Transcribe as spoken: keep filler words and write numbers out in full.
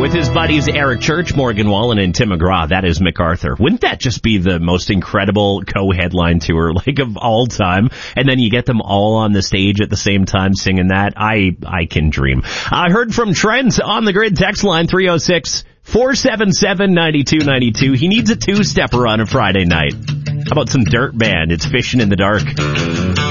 with his buddies Eric Church, Morgan Wallen, and Tim McGraw. That is MacArthur. Wouldn't that just be the most incredible co-headline tour, like, of all time? And then you get them all on the stage at the same time singing that. I I can dream. I heard from Trent on the Grid text line three oh six, four seven seven, nine two nine two. He needs a two-stepper on a Friday night. How about some Dirt Band? It's Fishing in the Dark.